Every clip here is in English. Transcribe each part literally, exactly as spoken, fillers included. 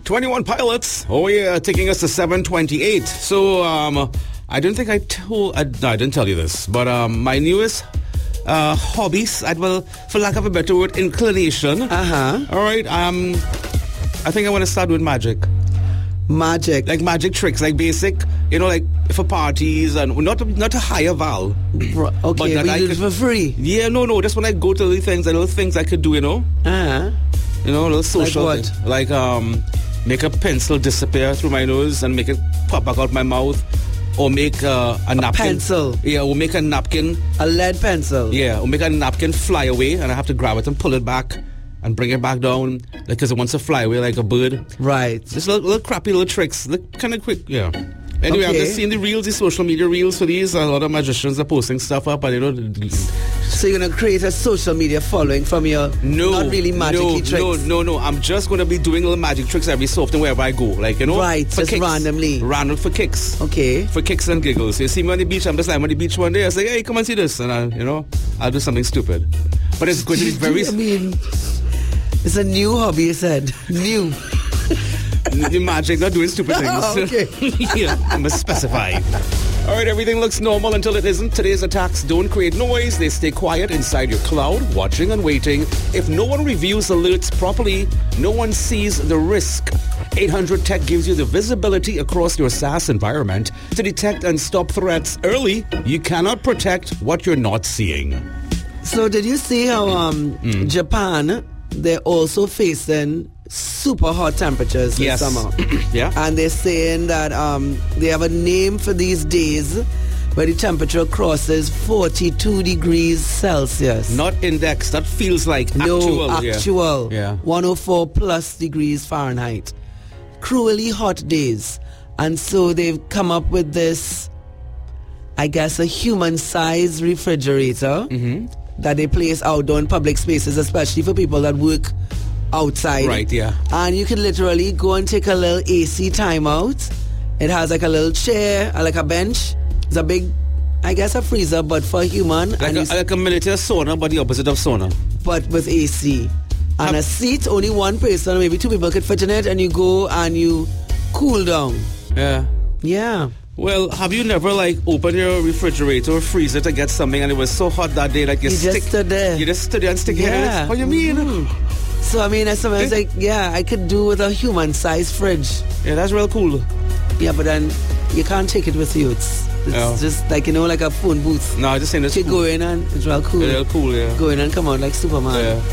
twenty-one Pilots. Oh yeah, taking us to seven twenty-eight. So um, I don't think I told. I, no, I didn't tell you this, but um, my newest uh, hobbies, I well, for lack of a better word, inclination. Uh huh. All right. Um, I think I want to start with magic. Magic, like magic tricks, like basic, you know, like for parties and not not a higher val. Okay, but but that I you do could, it for free. Yeah, no, no. Just when I go to little things, little things I could do, you know. Uh huh. You know, a little social Like what? thing. Like um, make a pencil disappear through my nose and make it pop back out my mouth, or make uh, a, a napkin. Pencil. Yeah, or make a napkin. A lead pencil. Yeah, or make a napkin fly away, and I have to grab it and pull it back and bring it back down because it wants to fly away like a bird. Right. Just little, little crappy little tricks, kind of quick. Yeah. Anyway, Okay. I'm just seeing the reels, the social media reels for these. A lot of magicians are posting stuff up, and you know. So you're gonna create a social media following from your No, not really magic-y no, tricks. no, no, no. I'm just going to be doing little magic tricks every so often wherever I go. Like, you know, Right, for just kicks. randomly. Random for kicks. Okay. For kicks and giggles. You see me on the beach, I'm just like on the beach one day. I say, hey, come and see this. And, I, you know, I'll do something stupid. But it's going to be very... I mean, it's a new hobby, you said. New. The magic, not doing stupid things. Oh, okay. Yeah, I must specify. All right, everything looks normal until it isn't. Today's attacks don't create noise. They stay quiet inside your cloud, watching and waiting. If no one reviews alerts properly, no one sees the risk. eight hundred Tech gives you the visibility across your SaaS environment to detect and stop threats early. You cannot protect what you're not seeing. So did you see how um, Mm. Japan, they're also facing super hot temperatures Yes. this summer? Yeah. And they're saying that um, they have a name for these days where the temperature crosses forty-two degrees Celsius. Not index. That feels like No, actual. yeah. actual. Yeah. one oh four plus degrees Fahrenheit. Cruelly hot days. And so they've come up with this, I guess, a human-sized refrigerator Mm-hmm. that they place outdoor in public spaces, especially for people that work outside. Right, yeah. And you can literally go and take a little A C timeout. It has like a little chair, uh, like a bench. It's a big, I guess, a freezer, but for a human. Like and a, you s- like a miniature sauna, but the opposite of sauna. but with A C. And Have- a seat, only one person, maybe two people could fit in it, and you go and you cool down. Yeah. Yeah. Well, have you never like opened your refrigerator or freezer to get something and it was so hot that day that you, You stick, just stood there. You just stood there and stick your head in Yeah. it? What do you mean? Mhm. So, I mean, I sometimes like, yeah, I could do with a human-sized fridge. Yeah, that's real cool. Yeah, but then you can't take it with you. It's, it's Yeah. just like, you know, like a phone booth. No, I just saying it's You cool. go in and it's real cool. Yeah, real cool, yeah. Go in and come out like Superman.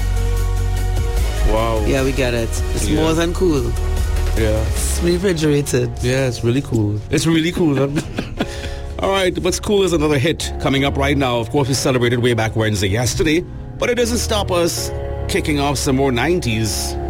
Yeah. Wow. Yeah, we get it. It's Yeah. more than cool. Yeah. It's refrigerated. Yeah, it's really cool. It's really cool. All right, what's cool is another hit coming up right now. Of course, we celebrated way back Wednesday yesterday, but it doesn't stop us kicking off some more nineties.